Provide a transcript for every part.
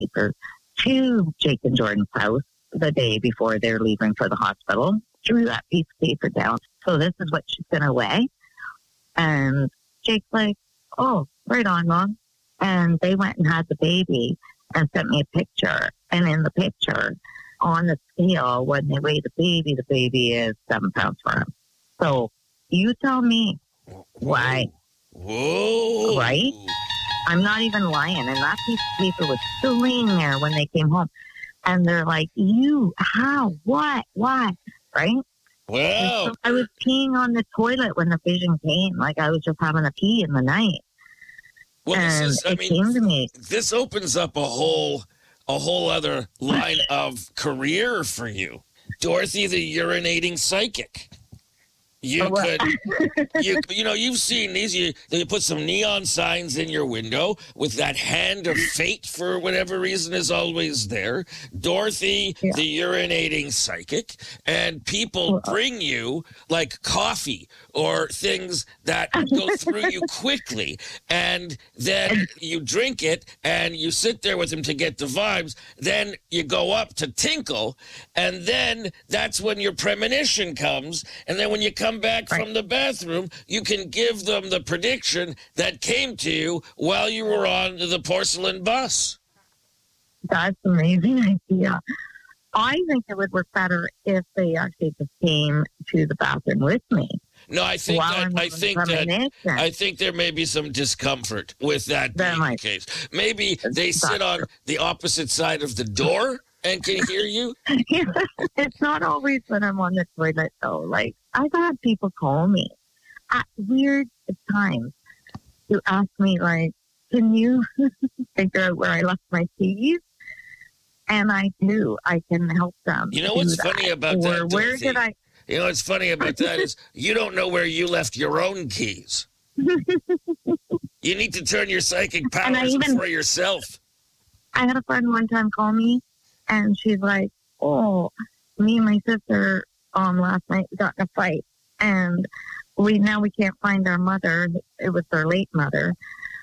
paper to Jake and Jordan's house the day before they're leaving for the hospital. Threw that piece of paper down. So this is what she's going to weigh. And Jake's like, oh, right on, Mom. And they went and had the baby and sent me a picture. And in the picture, on the scale, when they weigh the baby is 7 pounds for him. So you tell me why. Whoa. Right? I'm not even lying. And that piece of paper was still laying there when they came home. And they're like, you, how, what, why? Right? Wow. So I was peeing on the toilet when the vision came. Like I was just having a pee in the night. Well, And it came to me. This opens up a whole other line of career for you. Dorothy, the urinating psychic. You could, you've seen these. You put some neon signs in your window with that hand of fate for whatever reason is always there. Dorothy, the urinating psychic, and people bring you like coffee or things that go through you quickly, and then you drink it and you sit there with them to get the vibes. Then you go up to tinkle, and then that's when your premonition comes, and then when you come back from the bathroom, you can give them the prediction that came to you while you were on the porcelain bus. That's an amazing idea. I think it would work better if they actually just came to the bathroom with me. No, I think there may be some discomfort with that being the case. Maybe they sit on the opposite side of the door and can hear you. It's not always when I'm on the toilet, though. Like, I've had people call me at weird times to ask me, like, can you figure out where I left my keys? And I do. I can help them. You know what's funny about that, Dorothy? Where did I... You know what's funny about that is you don't know where you left your own keys. You need to turn your psychic powers for yourself. I had a friend one time call me, and she's like, oh, me and my sister last night got in a fight, and we can't find our mother. It was their late mother.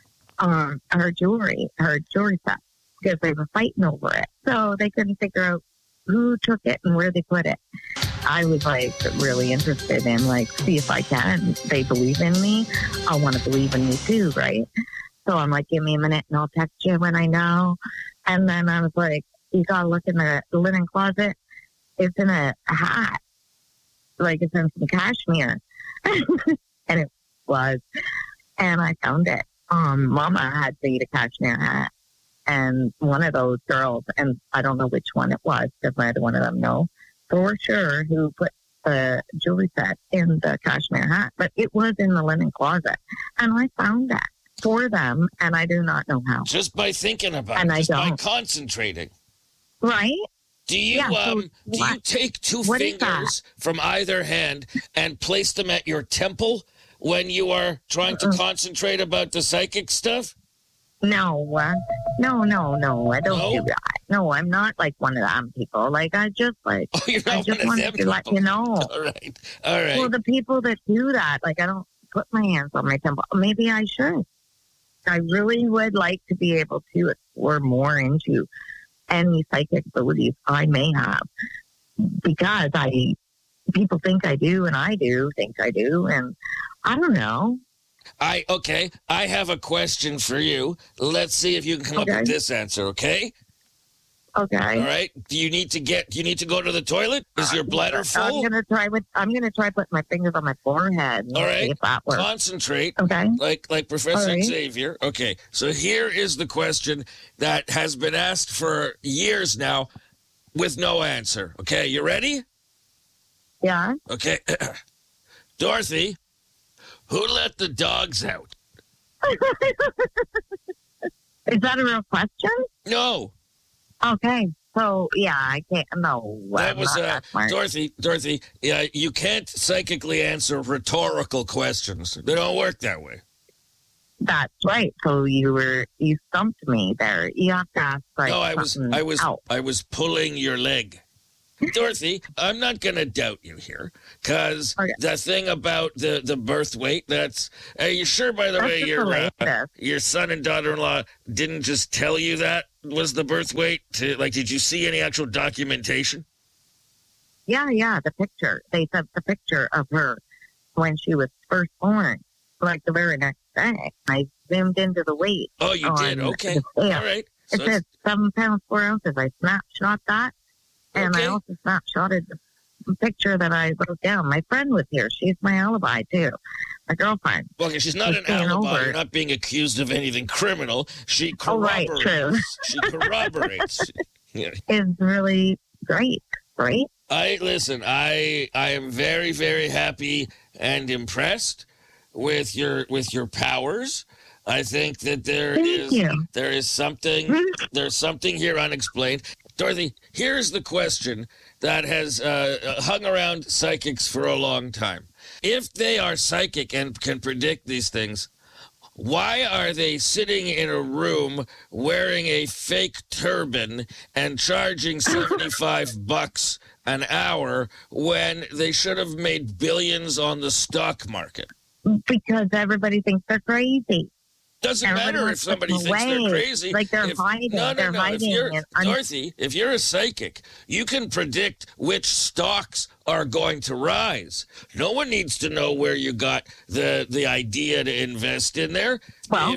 Her jewelry set, because they were fighting over it. So they couldn't figure out who took it and where they put it. I was like really interested in like, see if I can. They believe in me. I want to believe in you too, right? So I'm like, give me a minute and I'll text you when I know. And then I was like, you got to look in the linen closet. It's in a hat. Like it's in some cashmere. And it was. And I found it. Mama had made a cashmere hat. And one of those girls, and I don't know which one it was, because neither one of them know for sure who put the jewelry set in the cashmere hat, but it was in the linen closet. And I found that for them, and I do not know how. Just by thinking about it, just by concentrating. Right? Do you take two fingers from either hand and place them at your temple when you are trying to concentrate about the psychic stuff? No, I don't do that. No, I'm not like one of them people. Like, I just like, I just wanted to let you know. All right. Well, the people that do that, like, I don't put my hands on my temple. Maybe I should. I really would like to be able to explore more into any psychic abilities I may have, because people think I do, and I do think I do, and I don't know. I have a question for you. Let's see if you can come up with this answer, okay? Okay. All right. Do you need to go to the toilet? Is your bladder full? I'm gonna try putting my fingers on my forehead. All right. See if that works. Concentrate. Okay. Like Professor Xavier. Okay. So here is the question that has been asked for years now with no answer. Okay, you ready? Yeah. Okay. Dorothy, who let the dogs out? Is that a real question? No. Okay. So, yeah, I can't. No. That was Dorothy, you can't psychically answer rhetorical questions. They don't work that way. That's right. So you stumped me there. You have to ask No, I was pulling your leg. Dorothy, I'm not going to doubt you here, because the thing about the birth weight, are you sure, by the way, your son and daughter-in-law didn't just tell you that was the birth weight? Did you see any actual documentation? Yeah, the picture. They sent the picture of her when she was first born, like the very next day. I zoomed into the weight. Oh, you did? Okay. All right. So it says 7 pounds, 4 ounces. I snapshot that. And I also snapshotted the picture that I wrote down. My friend was here. She's my alibi, too. My girlfriend. Well, okay, she's not an alibi. You're not being accused of anything criminal. She corroborates. Oh, right, true. She corroborates. Yeah. It's really great, right? Listen, I am very, very happy and impressed with your powers. I think that there's something here unexplained. Dorothy, here's the question that has hung around psychics for a long time. If they are psychic and can predict these things, why are they sitting in a room wearing a fake turban and charging $75 an hour when they should have made billions on the stock market? Because everybody thinks they're crazy. Doesn't matter if somebody thinks they're crazy. Like they're hiding. No. Hiding. Dorothy, if you're a psychic, you can predict which stocks are going to rise. No one needs to know where you got the idea to invest in there. Well,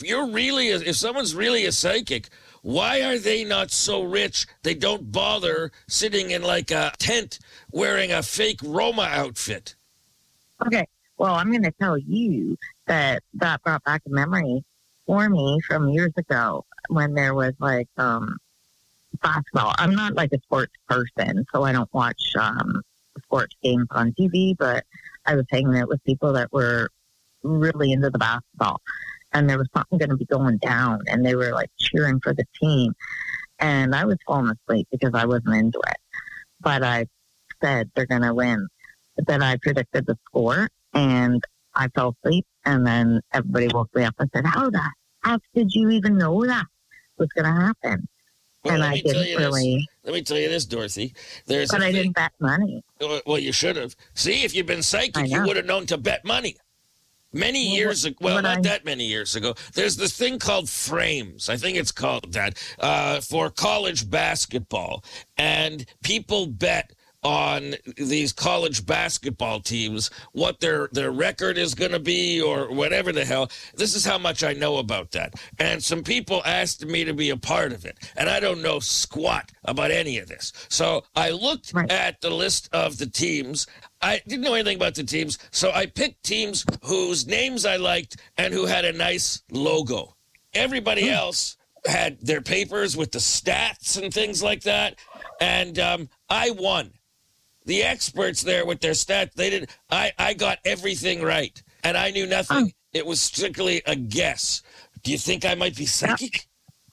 if someone's really a psychic, why are they not so rich they don't bother sitting in like a tent wearing a fake Roma outfit? Okay. Well, I'm going to tell you that brought back a memory for me from years ago when there was like basketball. I'm not like a sports person, so I don't watch sports games on TV, but I was hanging out with people that were really into the basketball. And there was something going to be going down, and they were like cheering for the team. And I was falling asleep because I wasn't into it. But I said they're going to win. But then I predicted the score. And I fell asleep, and then everybody woke me up and said, how did you even know that was going to happen? Well, and I didn't really. Let me tell you this, Dorothy. I didn't bet money. Well, you should have. See, if you'd been psychic, you would have known to bet money. Many years ago, well, not that many years ago, there's this thing called frames. I think it's called that, for college basketball. And people bet on these college basketball teams, what their record is going to be or whatever the hell. This is how much I know about that. And some people asked me to be a part of it. And I don't know squat about any of this. So I looked at the list of the teams. I didn't know anything about the teams. So I picked teams whose names I liked and who had a nice logo. Everybody else had their papers with the stats and things like that. And I won. The experts there with their stats, I got everything right. And I knew nothing. It was strictly a guess. Do you think I might be psychic?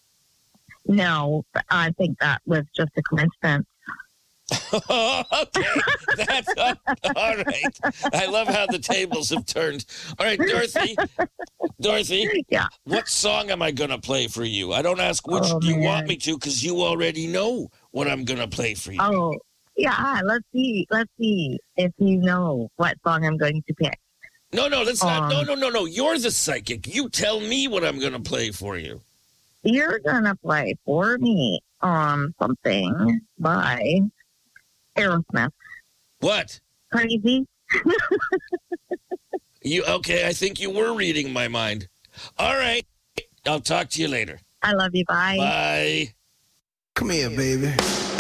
No, I think that was just a coincidence. Okay. That's all right. I love how the tables have turned. All right, Dorothy. Yeah. What song am I going to play for you? I don't ask which you want me to because you already know what I'm going to play for you. Oh. Yeah, let's see if you know what song I'm going to pick. No, that's not. No. You're the psychic. You tell me what I'm going to play for you. You're going to play for me something by Aerosmith. What? Crazy. Okay, I think you were reading my mind. All right. I'll talk to you later. I love you. Bye. Bye. Come here, baby.